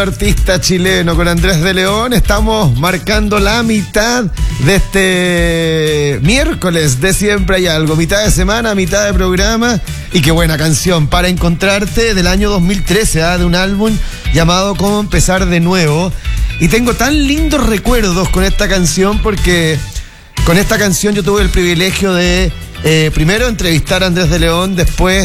Artista chileno con Andrés de León. Estamos marcando la mitad de este miércoles de Siempre Hay Algo, mitad de semana, mitad de programa. Y qué buena canción, Para Encontrarte, del año 2013, de un álbum llamado Cómo Empezar de Nuevo. Y tengo tan lindos recuerdos con esta canción, porque con esta canción yo tuve el privilegio de primero entrevistar a Andrés de León, después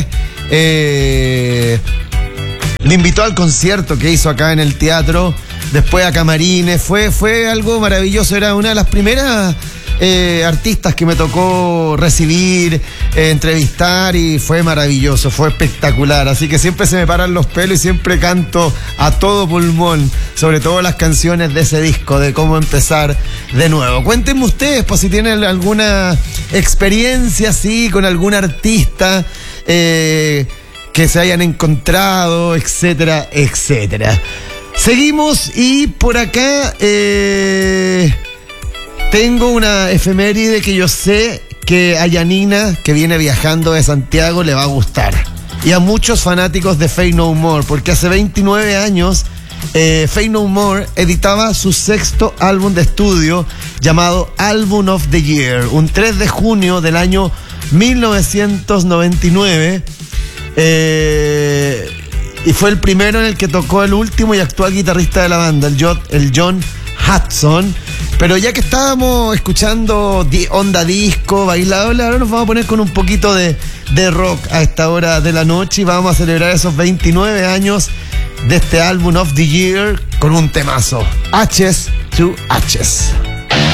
me invitó al concierto que hizo acá en el teatro, después a camarines, fue algo maravilloso. Era una de las primeras artistas que me tocó recibir, entrevistar, y fue maravilloso, fue espectacular. Así que siempre se me paran los pelos y siempre canto a todo pulmón, sobre todo las canciones de ese disco, de Cómo Empezar de Nuevo. Cuéntenme ustedes, pues, si tienen alguna experiencia así con algún artista que se hayan encontrado, etcétera, etcétera. Seguimos, y por acá tengo una efeméride que yo sé que a Yanina, que viene viajando de Santiago, le va a gustar. Y a muchos fanáticos de Faith No More, porque hace 29 años Faith No More editaba su sexto álbum de estudio llamado Album of the Year, un 3 de junio del año 1999. Y fue el primero en el que tocó el último y actual guitarrista de la banda, el John Hudson. Pero ya que estábamos escuchando onda disco, bailable, ahora nos vamos a poner con un poquito de rock a esta hora de la noche, y vamos a celebrar esos 29 años de este Album of the Year con un temazo, H's to H's.